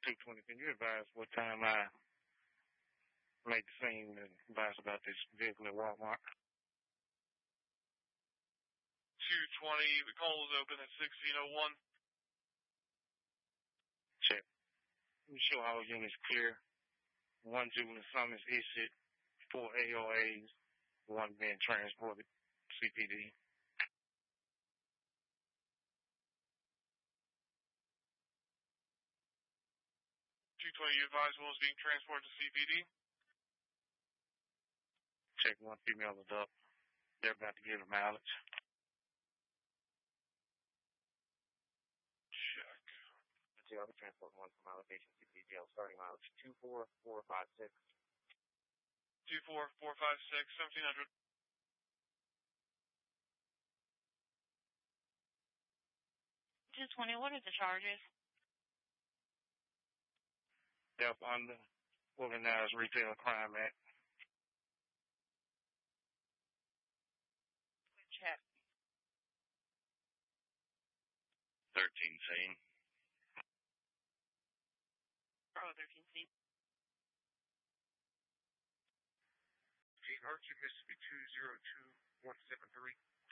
220. Can you advise what time I made the scene and advise about this vehicle at Walmart? 220. The call was open at 1601. Check. You show all units clear. 1 juvenile summons issued, 4 AOAs, 1 being transported CPD. 220, you advise one is being transported to CPD? Check 1 female adult. They're about to give a mileage. Check. The other transport 1 from allocation CPD jail starting mileage 24456. 24456, 1700. 220, what are the charges? Theft under Organized Retail Crime Act. Check. 13C. Oh, 13C. Archie, Mississippi 202173.